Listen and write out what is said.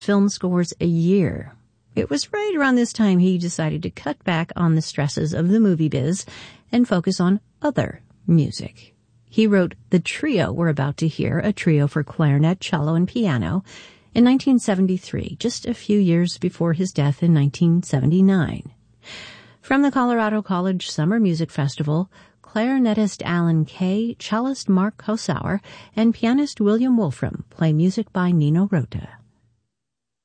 film scores a year. It was right around this time he decided to cut back on the stresses of the movie biz and focus on other music. He wrote the trio we're about to hear, a trio for clarinet, cello, and piano, in 1973, just a few years before his death in 1979. From the Colorado College Summer Music Festival, clarinetist Alan Kay, cellist Mark Kosauer, and pianist William Wolfram play music by Nino Rota.